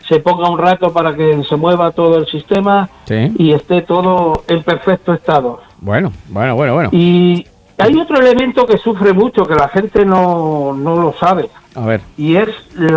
se ponga un rato para que se mueva todo el sistema y esté todo en perfecto estado. Bueno. Y hay otro elemento que sufre mucho, que la gente no lo sabe. A ver. Y es